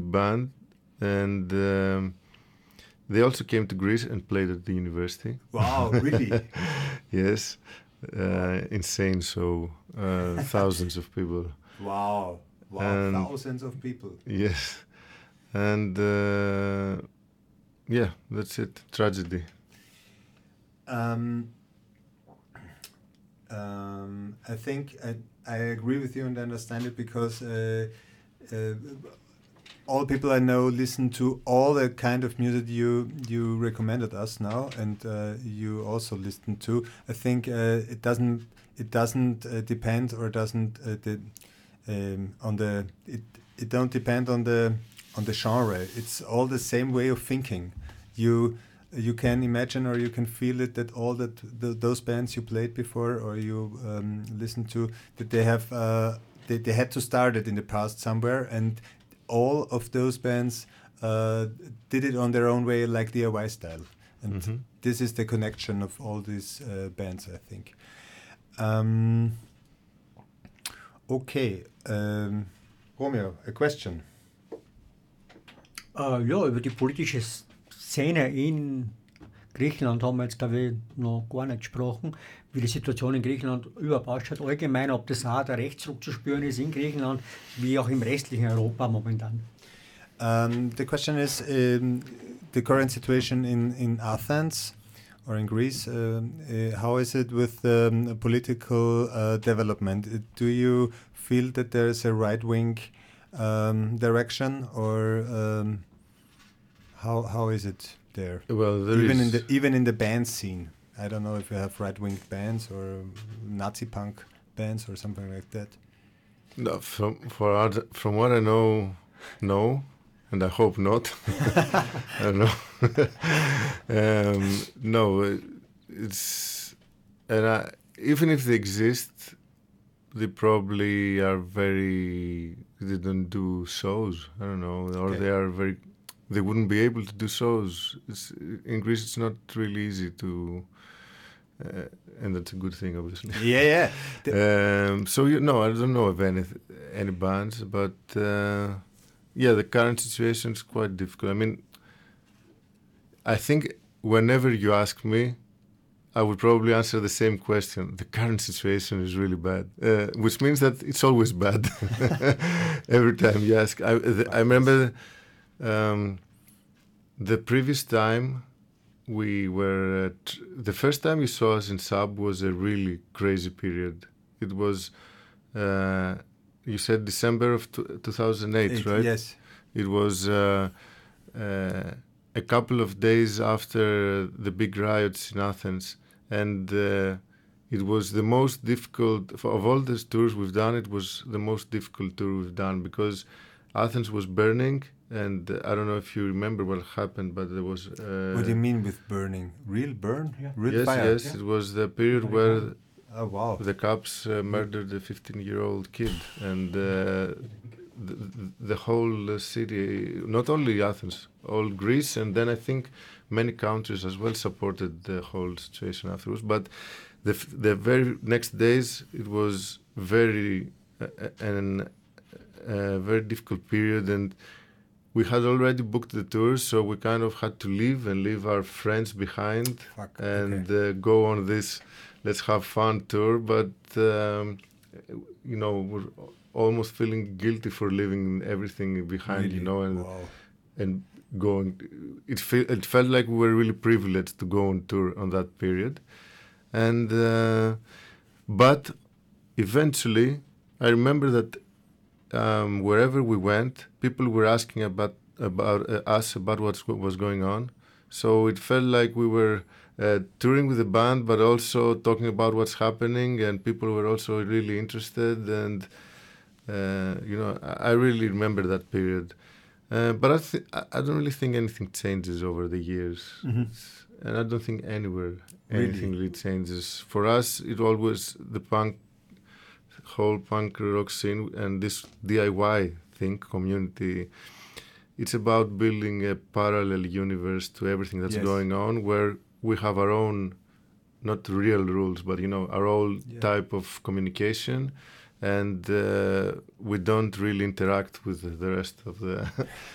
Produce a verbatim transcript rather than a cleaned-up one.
good band, and um, they also came to Greece and played at the university. Wow, really? Yes, uh, insane show, uh, thousands of people. Wow, wow, And thousands of people. yes, and uh, yeah, that's it. Tragedy. Um, um, I think I, I agree with you and understand it because uh, uh, all people I know listen to all the kind of music you you recommended us now, and uh, you also listen to. I think uh, it doesn't it doesn't uh, depend or doesn't uh, de- um, on the it it don't depend on the on the genre. It's all the same way of thinking. You you can imagine or you can feel it that all that the, those bands you played before or you um, listened to, that they have uh, they, they had to start it in the past somewhere, and all of those bands uh, did it on their own way, like D I Y style. And Mm-hmm. this is the connection of all these uh, bands, I think. Um, okay, um, Romeo, a question. Äh, ja, über die politische Szene in Griechenland haben wir jetzt, glaube ich, noch gar nicht gesprochen, wie die Situation in Griechenland überhaupt ausschaut, allgemein, ob das auch der Rechtsruck zu spüren ist in Griechenland, wie auch im restlichen Europa momentan. Um, the question is um, the current situation in, in Athens or in Greece. Uh, uh, how is it with um, political uh, development? Uh, Do you feel that there is a right-wing um, direction, or um, how how is it there? Well, there even is in the even in the band scene, I don't know if you have right-wing bands or Nazi punk bands or something like that. no, from for other, from what I know, no. And I hope not. I don't know. um, no, it- it's and I, even if they exist, they probably are very. They don't do shows. I don't know, or Okay. they are very. They wouldn't be able to do shows. It's, in Greece, it's not really easy to. Uh, and that's a good thing, obviously. Yeah, yeah. Um, so you know, I don't know of any any bands, but uh, yeah, the current situation is quite difficult. I mean, I think whenever you ask me, I would probably answer the same question. The current situation is really bad, uh, which means that it's always bad. Every time you ask, I, the, I remember um, the previous time we were at, the first time you saw us in Sub was a really crazy period. It was, uh, you said December of two thousand eight, Eight, right? Yes. It was uh, uh, a couple of days after the big riots in Athens, and uh, it was the most difficult for, of all the tours we've done. It was the most difficult tour we've done because Athens was burning, and uh, I don't know if you remember what happened, but there was. Uh, What do you mean with burning? Real burn? Yeah. Real yes, fire? yes, Yeah. it was the period Very where cool. Oh, wow. the cops uh, murdered a fifteen-year-old kid, and uh, the, the whole uh, city, not only Athens, all Greece, and then I think many countries as well supported the whole situation afterwards. But the f- the very next days, it was very uh, an a very difficult period, and we had already booked the tours, so we kind of had to leave and leave our friends behind Fuck. and okay. uh, go on this let's have fun tour. But um, you know, we're almost feeling guilty for leaving everything behind, Really? you know, and Wow. and going. It fe- it felt like we were really privileged to go on tour on that period, and uh, but eventually, I remember that um, wherever we went, people were asking about about uh, us about what's, what was going on. So it felt like we were uh, touring with the band, but also talking about what's happening, and people were also really interested. And uh, you know, I, I really remember that period. Uh, but I, th- I I don't really think anything changes over the years, Mhm. It's- and I don't think anywhere Really? anything really changes. For us, it always the punk whole punk rock scene and this D I Y thing, community. It's about building a parallel universe to everything that's Yes. going on, where we have our own, not real rules, but you know, our own Yeah. type of communication, and uh, we don't really interact with the rest of the